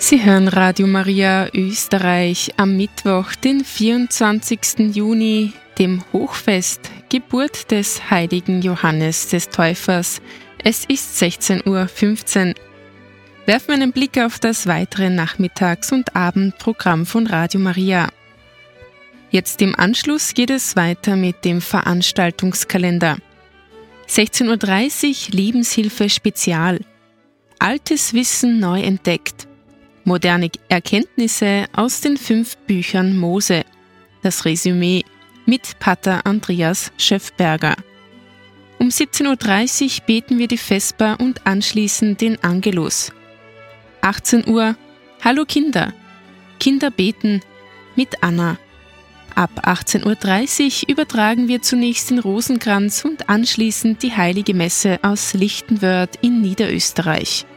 Sie hören Radio Maria Österreich am Mittwoch, den 24. Juni, dem Hochfest, Geburt des heiligen Johannes des Täufers. Es ist 16:15 Uhr. Werfen wir einen Blick auf das weitere Nachmittags- und Abendprogramm von Radio Maria. Jetzt im Anschluss geht es weiter mit dem Veranstaltungskalender. 16:30 Uhr Lebenshilfe Spezial. Altes Wissen neu entdeckt. Moderne Erkenntnisse aus den 5 Büchern Mose. Das Resümee mit Pater Andreas Schöffberger. Um 17:30 Uhr beten wir die Vesper und anschließend den Angelus. 18 Uhr Hallo Kinder. Kinder beten mit Anna. Ab 18:30 Uhr übertragen wir zunächst den Rosenkranz und anschließend die Heilige Messe aus Lichtenwörth in Niederösterreich.